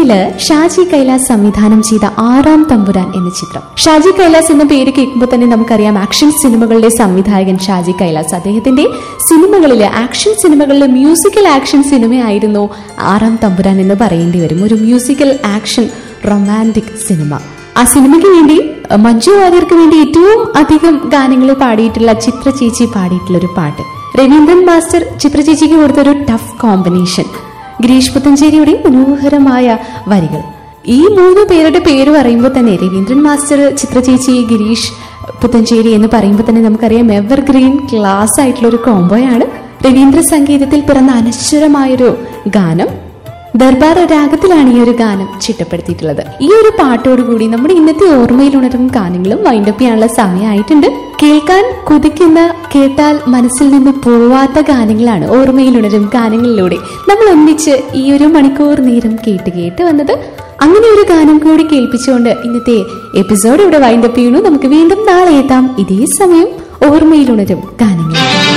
തെലുങ്കില് ഷാജി കൈലാസ് സംവിധാനം ചെയ്ത ആറാം തമ്പുരാൻ എന്ന ചിത്രം. ഷാജി കൈലാസ് എന്ന പേര് കേൾക്കുമ്പോൾ തന്നെ നമുക്കറിയാം ആക്ഷൻ സിനിമകളുടെ സംവിധായകൻ ഷാജി കൈലാസ്. അദ്ദേഹത്തിന്റെ സിനിമകളിലെ ആക്ഷൻ സിനിമകളിലെ മ്യൂസിക്കൽ ആക്ഷൻ സിനിമയായിരുന്നു ആറാം തമ്പുരാൻ എന്ന് പറയേണ്ടി വരും. ഒരു മ്യൂസിക്കൽ ആക്ഷൻ റൊമാൻറ്റിക് സിനിമ. ആ സിനിമയ്ക്ക് വേണ്ടി മഞ്ജു വാര്യർക്ക് വേണ്ടി ഏറ്റവും അധികം ഗാനങ്ങൾ പാടിയിട്ടുള്ള ചിത്ര ചേച്ചി പാടിയിട്ടുള്ള ഒരു പാട്ട്, രവീന്ദ്രൻ മാസ്റ്റർ ചിത്ര ചേച്ചിക്ക് കൊടുത്തൊരു ടഫ് കോമ്പിനേഷൻ, ഗിരീഷ് പുത്തഞ്ചേരിയുടെ മനോഹരമായ വരികൾ. ഈ മൂന്ന് പേരുടെ പേര് പറയുമ്പോൾ തന്നെ രവീന്ദ്രൻ മാസ്റ്റർ, ചിത്ര ചേച്ചി, ഗിരീഷ് പുത്തഞ്ചേരി എന്ന് പറയുമ്പോൾ തന്നെ നമുക്കറിയാം എവർഗ്രീൻ ക്ലാസ് ആയിട്ടുള്ള ഒരു കോംബോയാണ്. രവീന്ദ്ര സംഗീതത്തിൽ പിറന്ന അനശ്വരമായൊരു ഗാനം. ദർബാർ രാഗത്തിലാണ് ഈ ഒരു ഗാനം ചിട്ടപ്പെടുത്തിയിട്ടുള്ളത്. ഈ ഒരു പാട്ടോടുകൂടി നമ്മുടെ ഇന്നത്തെ ഓർമ്മയിൽ ഉണരും ഗാനങ്ങളും വൈൻഡപ്പ് ചെയ്യാനുള്ള സമയമായിട്ടുണ്ട്. കേൾക്കാൻ കൊതിക്കുന്ന, കേട്ടാൽ മനസ്സിൽ നിന്ന് പോവാത്ത ഗാനങ്ങളാണ് ഓർമ്മയിൽ ഉണരും ഗാനങ്ങളിലൂടെ നമ്മൾ ഒന്നിച്ച് ഈ ഒരു മണിക്കൂർ നേരം കേട്ട് വന്നത്. അങ്ങനെ ഒരു ഗാനം കൂടി കേൾപ്പിച്ചുകൊണ്ട് ഇന്നത്തെ എപ്പിസോഡ് ഇവിടെ വൈൻഡപ്പ് ചെയ്യുന്നു. നമുക്ക് വീണ്ടും നാളെ എത്താം ഇതേ സമയം ഓർമ്മയിൽ ഉണരും ഗാനങ്ങൾ.